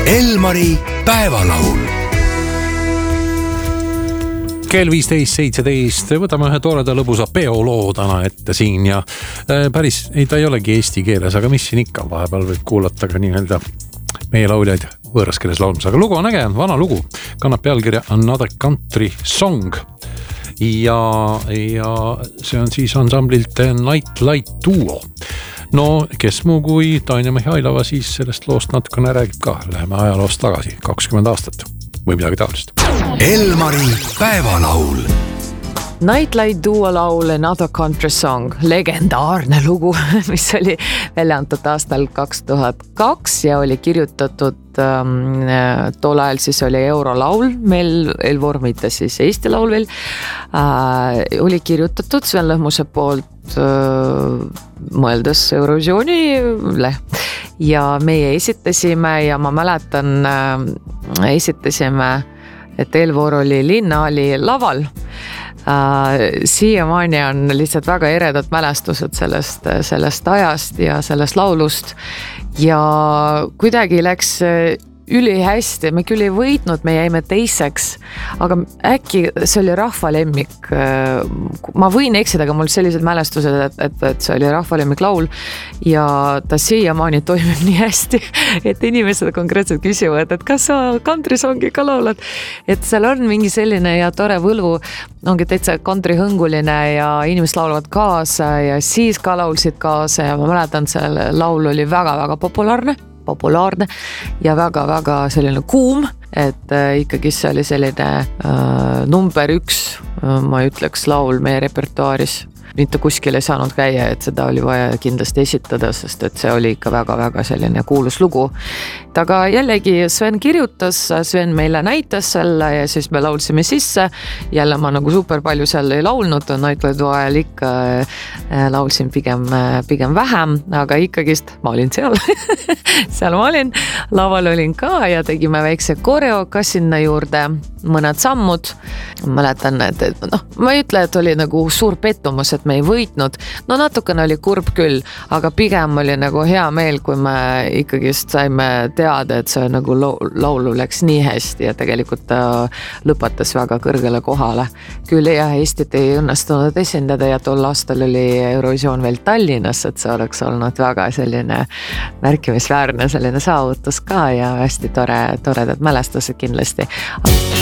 Elmari päevalaul. Kell 15.17 võtame ühe toreda lõbusa peoloo täna ette siin ja päris, ta ei olegi eesti keeles, aga mis siin ikka, vahepeal võib kuulata ka nii-öelda meie lauljaid võõras keeles laulmas, aga lugu on äge, vana lugu, kannab pealkirja Another Country Song ja see on siis ansamblilt Nightlight Duo. No, kes muu kui Tanja Mihhailova siis sellest loost natukene räägib ka, läheme ajaloost tagasi, 20 aastat või midagi taolist. Elmari päevalaul. Nightlight Duo laul Another Country Song, legendaarne lugu, mis oli välja antud aastal 2002 ja oli kirjutatud tol ajal siis oli eurolaul, meil vormita siis Eesti laul veel, oli kirjutatud Sven Lõhmuse poolt mõeldes Eurovisioonile ja meie esitasime ja ma mäletan, esitasime, et eelvoor oli Linnahalli laval. Siiamaani on lihtsalt väga eredad mälestused sellest ajast ja sellest laulust ja kuidagi läks ülihästi, me küll ei võitnud, me jäime teiseks, aga äkki see oli rahvalemmik. Ma võin eksida, aga mul sellised mälestused, et see oli rahvalemmik laul ja ta siiamaani toimib nii hästi, et inimesed konkreetselt küsivad, et kas sa country-songi ka laulad, et seal on mingi selline ja tore võlu, ongi täitsa country-hõnguline ja inimesed laulavad kaasa ja siis ka laulsid kaasa ja ma mäletan, see laul oli väga-väga populaarne ja väga-väga selline kuum, et ikkagi see oli selline number 1, ma ütleks laul meie repertuaaris. Mitte kuskil ei saanud käia, et seda oli vaja kindlasti esitada, sest et see oli ikka väga-väga selline kuulus lugu. Aga jällegi Sven kirjutas, Sven meile näitas selle ja siis me laulsime sisse. Jälle ma nagu super palju seal ei laulnud, Nightlight Duo ajal ikka laulsin pigem vähem, aga ikkagist ma olin seal. Seal ma olin, laval olin ka ja tegime väikse koreo ka sinna juurde, mõned sammud. Mäletan, et ma ei ütle, et oli nagu suur pettumus, et me ei võitnud. No natukene oli kurb küll, aga pigem oli nagu hea meel, kui me ikkagist saime teada, et see nagu laulu läks nii hästi ja tegelikult ta lõpetas väga kõrgele kohale. Küll jah, Eestit ei õnnestunud esindada ja tol aastal oli Eurovisioon veel Tallinnas, et see oleks olnud väga selline märkimisväärne selline saavutus ka ja hästi toredad mälestused kindlasti.